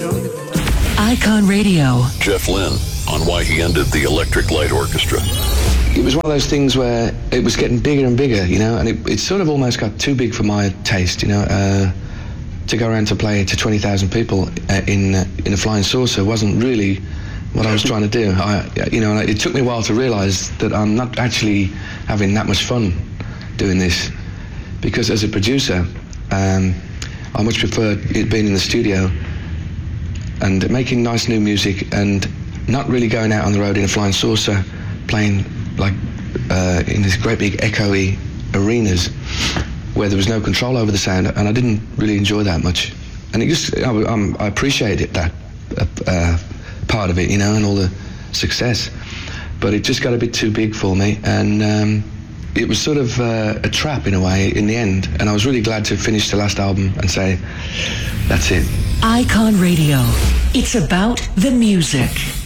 Icon Radio. Jeff Lynne on why he ended the Electric Light Orchestra. It was one of those ththings where it was getting bigger and bigger, you know, and it sort of almost got too big for my taste, you know. To go around to play to 20,000 people in a flying saucer wasn't really what I was trying to do. It took me a while to realise that I'm not actually having that much fun doing this, because as a producer, I much prefer it being in the studio and making nice new music and not really going out on the road in a flying saucer playing like in these great big echoey arenas where there was no control over the sound, and I didn't really enjoy that much. And I appreciated that part of it, you know, and all the success, but it just got a bit too big for me, and it was sort of a trap in a way in the end, and I was really glad to finish the last album and say, that's it. Icon Radio. It's about the music.